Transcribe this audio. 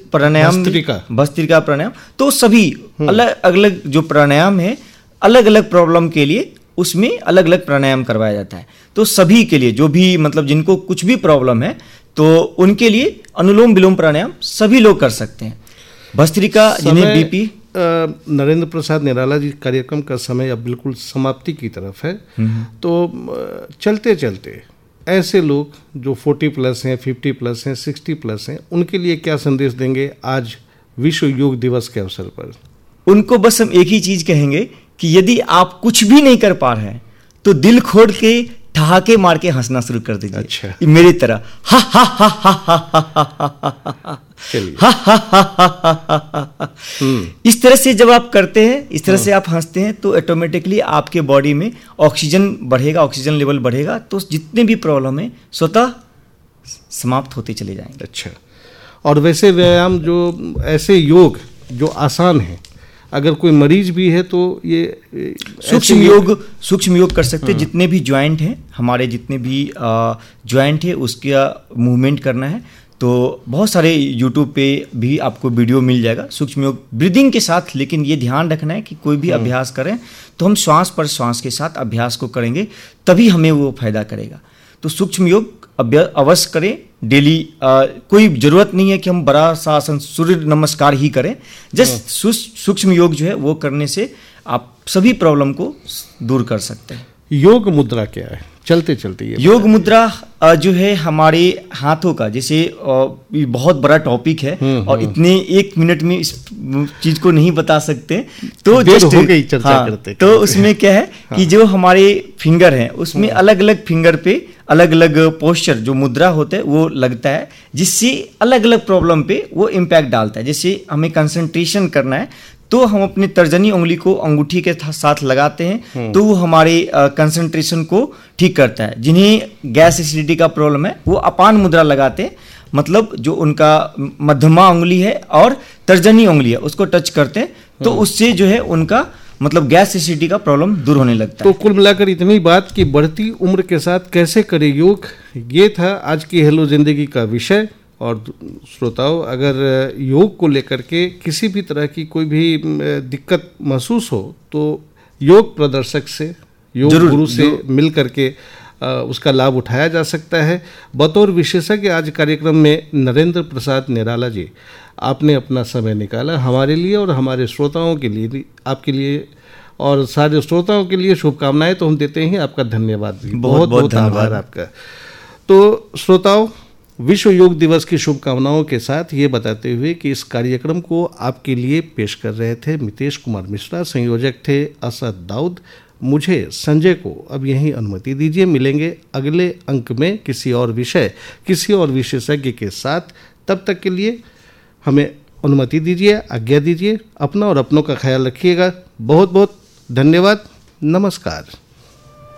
प्राणायाम, भस्त्रिका प्राणायाम, तो सभी अलग अलग जो प्राणायाम है, अलग अलग प्रॉब्लम के लिए उसमें अलग अलग प्राणायाम करवाया जाता है। तो सभी के लिए जो भी मतलब जिनको कुछ भी प्रॉब्लम है तो उनके लिए अनुलोम विलोम प्राणायाम सभी लोग कर सकते हैं। भस्त्रिका, जिन्हें बीपी। नरेंद्र प्रसाद निराला जी, कार्यक्रम का समय अब बिल्कुल समाप्ति की तरफ है, तो चलते चलते ऐसे लोग जो 40+ हैं, 50+ हैं, 60+ हैं, उनके लिए क्या संदेश देंगे आज विश्व योग दिवस के अवसर पर? उनको बस हम एक ही चीज कहेंगे कि यदि आप कुछ भी नहीं कर पा रहे हैं तो दिल खोल के ठहाके मार के हंसना शुरू कर दीजिए। अच्छा, मेरी तरह हा हा हा हा हा हा, इस तरह से जब आप करते हैं, इस तरह से आप हंसते हैं, तो ऑटोमेटिकली आपके बॉडी में ऑक्सीजन बढ़ेगा, ऑक्सीजन लेवल बढ़ेगा, तो जितने भी प्रॉब्लम है स्वतः समाप्त होते चले जाएंगे। अच्छा, और वैसे व्यायाम जो ऐसे योग जो आसान है, अगर कोई मरीज भी है तो ये सूक्ष्म योग कर सकते हैं। जितने भी ज्वाइंट हैं हमारे, जितने भी ज्वाइंट है उसका मूवमेंट करना है तो बहुत सारे यूट्यूब पे भी आपको वीडियो मिल जाएगा सूक्ष्म योग ब्रीदिंग के साथ। लेकिन ये ध्यान रखना है कि कोई भी अभ्यास करें तो हम श्वास पर श्वास के साथ अभ्यास को करेंगे, तभी हमें वो फायदा करेगा। तो सूक्ष्म योग अवश्य करें डेली। कोई ज़रूरत नहीं है कि हम बड़ा सा आसन सूर्य नमस्कार ही करें। जस्ट सूक्ष्म योग जो है वो करने से आप सभी प्रॉब्लम को दूर कर सकते हैं। योग मुद्रा क्या है? चलते चलते ये योग मुद्रा जो है हमारे हाथों का, जैसे ये बहुत बड़ा टॉपिक है और इतने 1 मिनट में इस चीज को नहीं बता सकते, तो जस्ट हो गई चर्चा करते। तो उसमें क्या है कि जो हमारे फिंगर हैं उसमें अलग अलग फिंगर पे अलग अलग पोस्चर जो मुद्रा होता है वो लगता है, जिससे अलग अलग प्रॉब्लम पे वो इम्पैक्ट डालता है। जैसे हमें कंसंट्रेशन करना है तो हम अपने तर्जनी उंगली को अंगूठी के साथ लगाते हैं तो वो हमारे कंसंट्रेशन को ठीक करता है। जिन्हें गैस एसिडिटी का प्रॉब्लम है वो अपान मुद्रा लगाते हैं, मतलब जो उनका मध्यमा उंगली है और तर्जनी उंगली है उसको टच करते हैं तो उससे जो है उनका मतलब गैस एसिडिटी का प्रॉब्लम दूर होने लगता है। तो कुल मिलाकर इतनी बात कि बढ़ती उम्र के साथ कैसे करें योग, ये था आज की हेलो जिंदगी का विषय। और श्रोताओं, अगर योग को लेकर के किसी भी तरह की कोई भी दिक्कत महसूस हो तो योग प्रदर्शक से, योग गुरु से मिल करके उसका लाभ उठाया जा सकता है। बतौर विशेषज्ञ आज कार्यक्रम में नरेंद्र प्रसाद निराला जी, आपने अपना समय निकाला हमारे लिए और हमारे श्रोताओं के लिए, आपके लिए और सारे श्रोताओं के लिए शुभकामनाएं तो हम देते हैं। आपका धन्यवाद भी, बहुत बहुत आभार आपका। तो श्रोताओं, विश्व योग दिवस की शुभकामनाओं के साथ ये बताते हुए कि इस कार्यक्रम को आपके लिए पेश कर रहे थे मितेश कुमार मिश्रा, संयोजक थे असद दाऊद। मुझे संजय को अब यहीं अनुमति दीजिए। मिलेंगे अगले अंक में किसी और विषय, किसी और विशेषज्ञ के साथ। तब तक के लिए हमें अनुमति दीजिए, आज्ञा दीजिए। अपना और अपनों का ख्याल रखिएगा। बहुत बहुत धन्यवाद। नमस्कार।